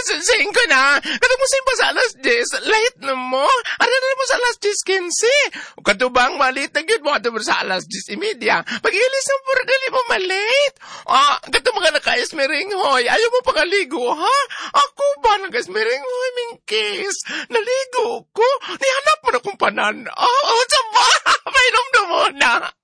Sing ko na. Katong mo pa sa alas 10. Late na mo. Ano na mo sa alas 10:15. Katubang malit na yun mo. Katubang sa alas 10:30. Pag-ilis na po, dali mo malate. Katong mga naka-esmering hoy. Ayaw mo pakaligo, ha? Ako ba naka-esmering hoy, Mingkis? Naligo ko. Nihanap mo na kung panan. Sama. Painom na mo na.